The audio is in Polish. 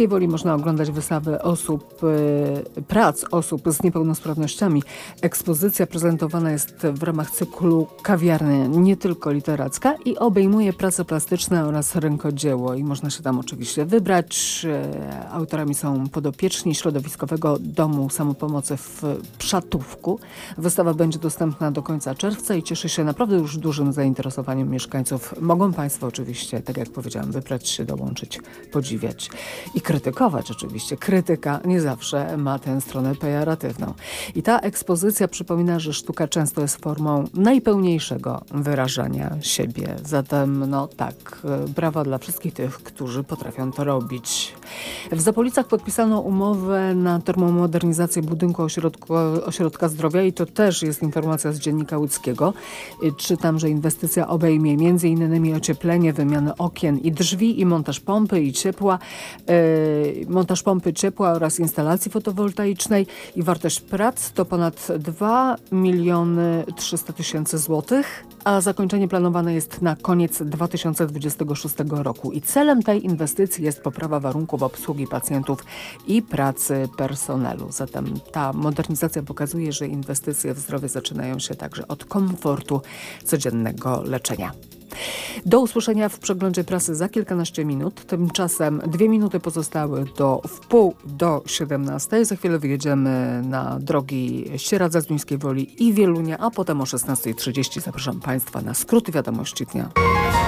Woli można oglądać wystawy prac osób z niepełnosprawnościami. Ekspozycja prezentowana jest w ramach cyklu Kawiarnia nie tylko literacka i obejmuje prace plastyczne oraz rękodzieło i można się tam oczywiście wybrać. Autorami są podopieczni Środowiskowego Domu Samopomocy w Przatówku. Wystawa będzie dostępna do końca czerwca i cieszy się naprawdę już dużym zainteresowaniem mieszkańców. Mogą Państwo oczywiście, tak jak powiedziałam, wybrać się, dołączyć, podziwiać i krytykować oczywiście. Krytyka nie zawsze ma tę stronę pejoratywną. I ta ekspozycja przypomina, że sztuka często jest formą najpełniejszego wyrażania siebie. Zatem brawa dla wszystkich tych, którzy potrafią to robić. W Zapolicach podpisano umowę na termomodernizację budynku ośrodka zdrowia i to też jest informacja z Dziennika Łódzkiego. Czytam, że inwestycja obejmie m.in. ocieplenie, wymianę okien i drzwi i montaż pompy i ciepła, oraz instalacji fotowoltaicznej i wartość prac to ponad 2 300 000 złotych, a zakończenie planowane jest na koniec 2026 roku. I celem tej inwestycji jest poprawa warunków obsługi pacjentów i pracy personelu. Zatem ta modernizacja pokazuje, że inwestycje w zdrowie zaczynają się także od komfortu codziennego leczenia. Do usłyszenia w przeglądzie prasy za kilkanaście minut. Tymczasem 2 minuty pozostały do wpół do 17. Za chwilę wyjedziemy na drogi Sieradza-Zduńskiej Woli i Wielunia, a potem o 16:30 zapraszam Państwa na skróty wiadomości dnia.